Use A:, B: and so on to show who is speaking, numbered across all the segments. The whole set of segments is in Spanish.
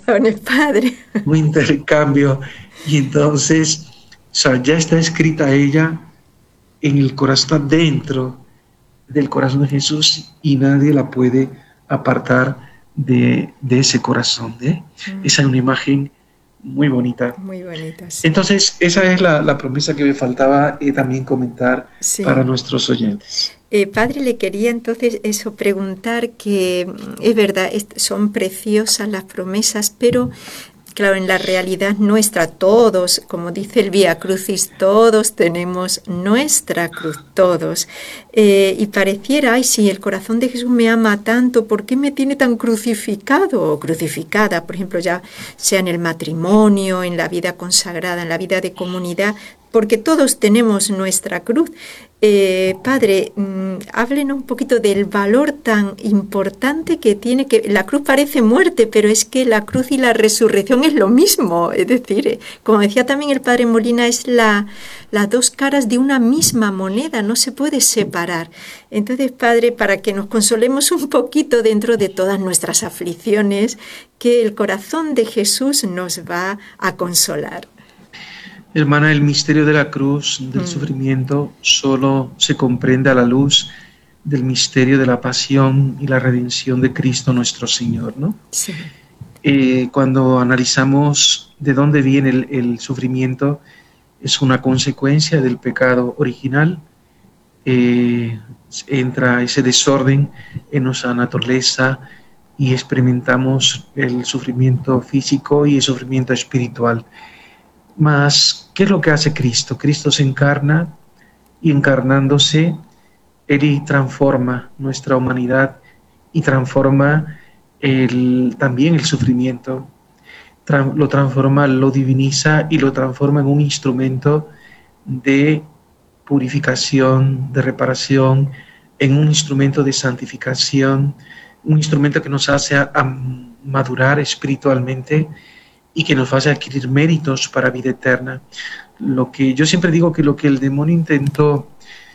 A: con el Padre.
B: un intercambio. Y entonces, o sea, ya está escrita ella en el corazón, dentro del corazón de Jesús, y nadie la puede apartar de ese corazón. Esa es una imagen muy bonita.
A: Muy bonita, sí.
B: Entonces, esa es la promesa que me faltaba también comentar para
A: Sí.
B: nuestros oyentes.
A: Padre, le quería entonces eso preguntar que es verdad, son preciosas las promesas, pero claro, en la realidad nuestra, todos, como dice el Vía Crucis, todos tenemos nuestra cruz, todos. Y pareciera, ay, si el corazón de Jesús me ama tanto, ¿por qué me tiene tan crucificado o crucificada? Por ejemplo, ya sea en el matrimonio, en la vida consagrada, en la vida de comunidad, porque todos tenemos nuestra cruz. Padre, háblenos un poquito del valor tan importante que tiene, que la cruz parece muerte, pero es que la cruz y la resurrección es lo mismo. Es decir, como decía también el Padre Molina, es las dos caras de una misma moneda, no se puede separar. Entonces, Padre, para que nos consolemos un poquito dentro de todas nuestras aflicciones, que el corazón de Jesús nos va a consolar.
B: Hermana, el misterio de la cruz, del sufrimiento, solo se comprende a la luz del misterio de la pasión y la redención de Cristo nuestro Señor, ¿no?
A: Sí.
B: Cuando analizamos de dónde viene el sufrimiento, es una consecuencia del pecado original. Entra ese desorden en nuestra naturaleza y experimentamos el sufrimiento físico y el sufrimiento espiritual. Mas, ¿qué es lo que hace Cristo? Cristo se encarna y encarnándose, Él transforma nuestra humanidad y transforma también el sufrimiento. Lo transforma, lo diviniza y lo transforma en un instrumento de purificación, de reparación, en un instrumento de santificación, un instrumento que nos hace madurar espiritualmente y que nos hace adquirir méritos para vida eterna. Lo que yo siempre digo, que lo que el demonio intentó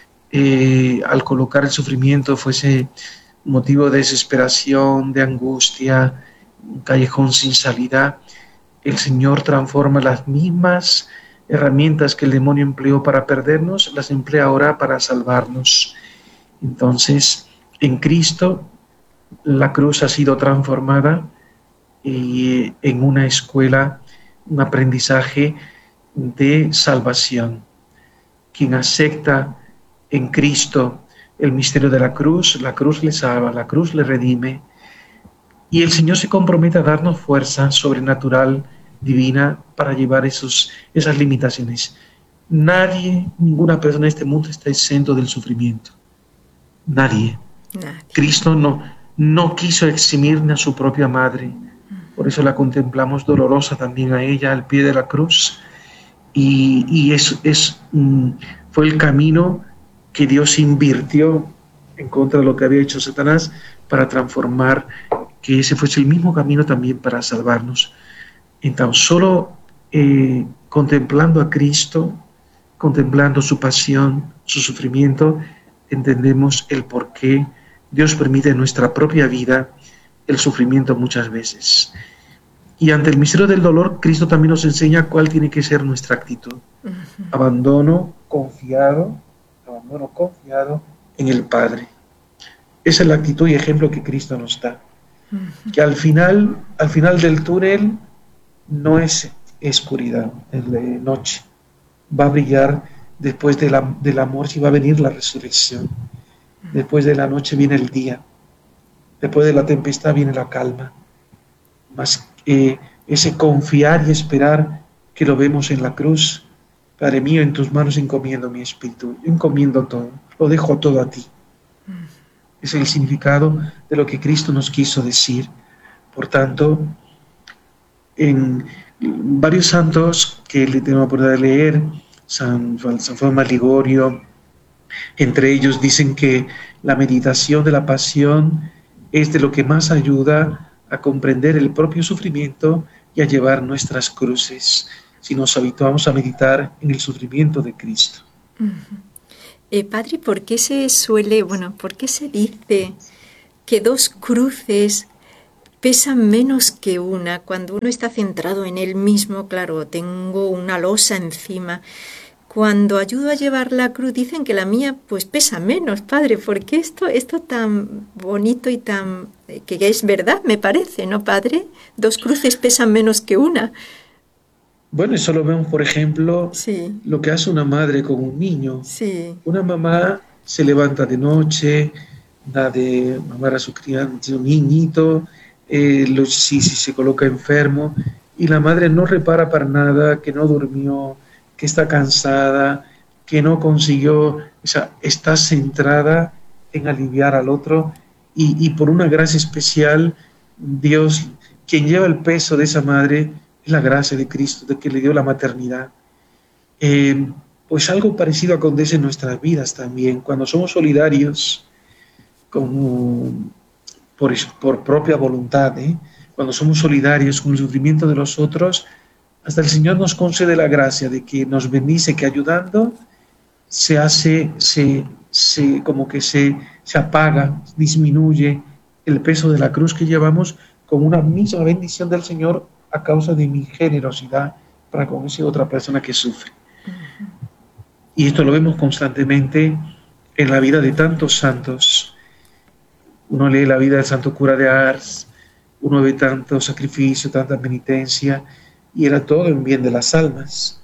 B: al colocar el sufrimiento fuese motivo de desesperación, de angustia, un callejón sin salida, el Señor transforma las mismas herramientas que el demonio empleó para perdernos, las emplea ahora para salvarnos. Entonces, en Cristo, la cruz ha sido transformada y en una escuela, un aprendizaje de salvación. Quien acepta en Cristo el misterio de la cruz le salva, la cruz le redime, y el Señor se compromete a darnos fuerza sobrenatural, divina, para llevar esas limitaciones. Nadie, ninguna persona en este mundo está exento del sufrimiento. Nadie. Cristo no quiso eximir ni a su propia madre. Por eso la contemplamos dolorosa también a ella al pie de la cruz. Y fue el camino que Dios invirtió en contra de lo que había hecho Satanás para transformar, que ese fuese el mismo camino también para salvarnos. Entonces, solo contemplando a Cristo, contemplando su pasión, su sufrimiento, entendemos el por qué Dios permite en nuestra propia vida el sufrimiento muchas veces. Y ante el misterio del dolor, Cristo también nos enseña cuál tiene que ser nuestra actitud. Abandono confiado en el Padre. Esa es la actitud y ejemplo que Cristo nos da. Que al final del túnel no es oscuridad, es noche. Va a brillar después del amor, y va a venir la resurrección. Después de la noche viene el día. Después de la tempestad viene la calma. Mas ese confiar y esperar que lo vemos en la cruz. Padre mío, en tus manos encomiendo mi espíritu, encomiendo todo, lo dejo todo a ti. Es el significado de lo que Cristo nos quiso decir. Por tanto, en varios santos que le tengo la oportunidad de leer, San Foma Ligorio, entre ellos dicen que la meditación de la pasión es de lo que más ayuda a comprender el propio sufrimiento y a llevar nuestras cruces, si nos habituamos a meditar en el sufrimiento de Cristo.
A: Padre, ¿por qué se dice que dos cruces pesan menos que una. Cuando uno está centrado en él mismo, claro, tengo una losa encima. Cuando ayudo a llevar la cruz, dicen que la mía pues pesa menos, padre, porque esto tan bonito y tan... que es verdad, me parece, ¿no, padre? 2 cruces pesan menos que una.
B: Bueno, eso lo vemos, por ejemplo,
A: Sí,
B: lo que hace una madre con un niño.
A: sí.
B: Una mamá se levanta de noche, da de mamar a su crianza, un niñito, si se coloca enfermo, y la madre no repara para nada, que no durmió, que está cansada, que no consiguió, o sea, está centrada en aliviar al otro, y por una gracia especial, Dios, quien lleva el peso de esa madre, es la gracia de Cristo, de que le dio la maternidad. Eh, pues algo parecido acontece en nuestras vidas también. Cuando somos solidarios como por propia voluntad, cuando somos solidarios con el sufrimiento de los otros, hasta el Señor nos concede la gracia de que nos bendice, que ayudando se hace, como que se apaga, disminuye el peso de la cruz que llevamos con una misma bendición del Señor a causa de mi generosidad para con esa otra persona que sufre. Y esto lo vemos constantemente en la vida de tantos santos. Uno lee la vida del santo cura de Ars, uno ve tanto sacrificio, tanta penitencia, y era todo en bien de las almas.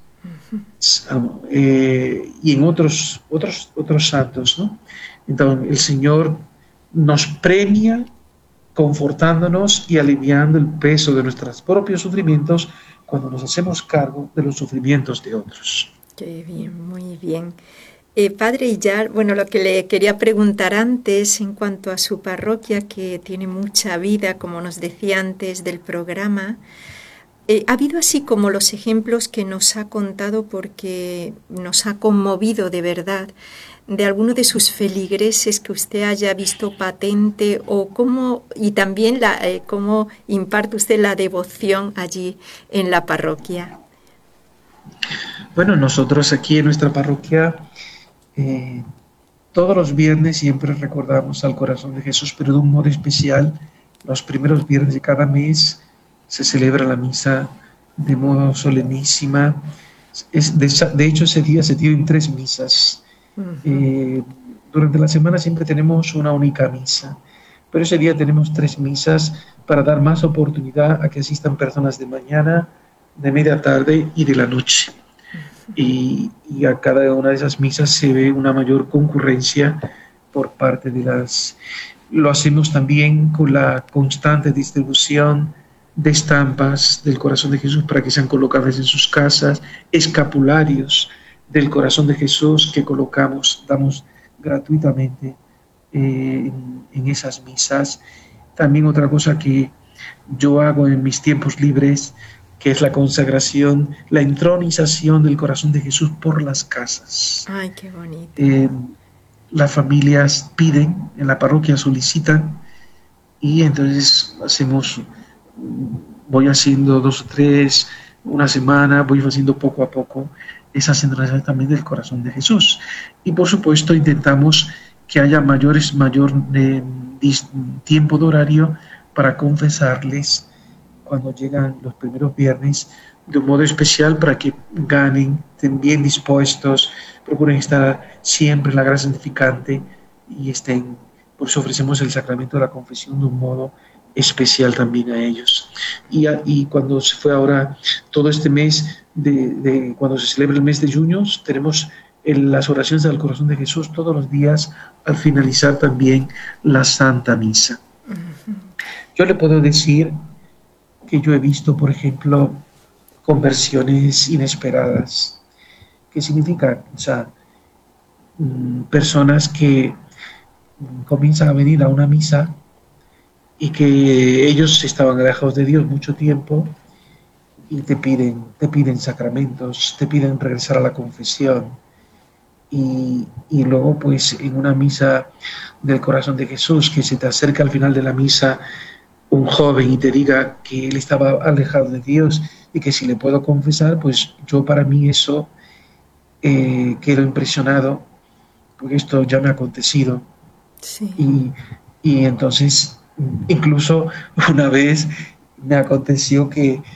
B: Y en otros santos, ¿no? Entonces el Señor nos premia confortándonos y aliviando el peso de nuestros propios sufrimientos cuando nos hacemos cargo de los sufrimientos de otros.
A: Qué bien, muy bien. Padre, y ya, bueno, lo que le quería preguntar antes en cuanto a su parroquia, que tiene mucha vida, como nos decía antes del programa, ha habido así como los ejemplos que nos ha contado, porque nos ha conmovido de verdad, de alguno de sus feligreses que usted haya visto patente, o cómo, y también cómo imparte usted la devoción allí en la parroquia.
B: Bueno, nosotros aquí en nuestra parroquia todos los viernes siempre recordamos al corazón de Jesús, pero de un modo especial. Los primeros viernes de cada mes se celebra la misa de modo solemnísima. De hecho, ese día se tienen 3 misas. Durante la semana siempre tenemos una única misa, pero ese día tenemos 3 misas para dar más oportunidad a que asistan personas de mañana, de media tarde y de la noche. Y a cada una de esas misas se ve una mayor concurrencia por parte de las... Lo hacemos también con la constante distribución de estampas del corazón de Jesús para que sean colocadas en sus casas, escapularios del corazón de Jesús que damos gratuitamente en esas misas. También otra cosa que yo hago en mis tiempos libres, que es la consagración, la entronización del corazón de Jesús por las casas.
A: Ay, qué bonito.
B: Las familias piden, en la parroquia solicitan, y entonces voy haciendo 2 o 3, una semana, voy haciendo poco a poco esa entronización también del corazón de Jesús. Y por supuesto intentamos que haya mayor tiempo de horario para confesarles cuando llegan los primeros viernes, de un modo especial para que ganen, estén bien dispuestos, procuren estar siempre en la gracia santificante y por eso ofrecemos el sacramento de la confesión de un modo especial también a ellos. Y cuando se fue ahora todo este mes, cuando se celebra el mes de junio, tenemos las oraciones del corazón de Jesús todos los días al finalizar también la Santa Misa. Yo le puedo decir que yo he visto, por ejemplo, conversiones inesperadas. ¿Qué significa? O sea, personas que comienzan a venir a una misa y que ellos estaban alejados de Dios mucho tiempo y te piden sacramentos, te piden regresar a la confesión. Y luego, pues, en una misa del corazón de Jesús, que se te acerca al final de la misa un joven y te diga que él estaba alejado de Dios y que si le puedo confesar, pues yo para mí eso quedo impresionado, porque esto ya me ha acontecido.
A: Sí.
B: Y entonces Incluso una vez me aconteció que